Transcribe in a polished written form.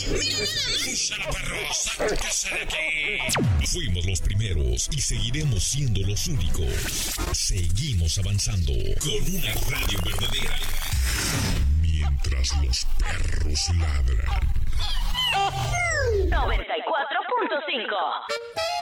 ¡Úsala, perros! ¡Sáquese de aquí! Fuimos los primeros y seguiremos siendo los únicos. Seguimos avanzando con una radio verdadera. Mientras los perros ladran. 94.5